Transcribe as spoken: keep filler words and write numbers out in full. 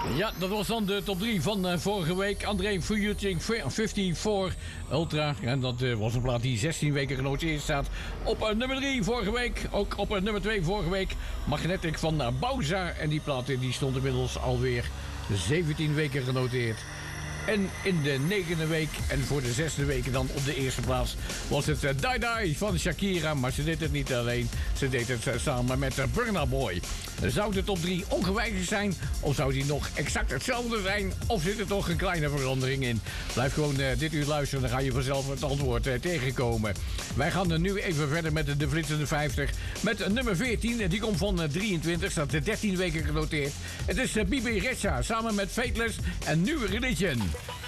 Ja, dat was dan de top drie van uh, vorige week. André Fuyuting vijfenvijftig Ultra. En dat uh, was een plaat die zestien weken genoteerd staat. Op uh, nummer drie vorige week. Ook op uh, nummer twee vorige week. Magnetic van uh, Bauza. En die plaat die stond inmiddels alweer zeventien weken genoteerd. En in de negende week en voor de zesde week dan op de eerste plaats was het uh, Die Die van Shakira. Maar ze deed het niet alleen, ze deed het uh, samen met uh, Burna Boy. Zou de top drie ongewijzigd zijn? Of zou die nog exact hetzelfde zijn? Of zit er toch een kleine verandering in? Blijf gewoon uh, dit uur luisteren, dan ga je vanzelf het antwoord uh, tegenkomen. Wij gaan er nu even verder met de, de flitsende vijftig. Met uh, nummer veertien, die komt van uh, drieëntwintig, staat uh, dertien weken genoteerd. Het is uh, Bibi Rexha samen met Fateless en New Religion.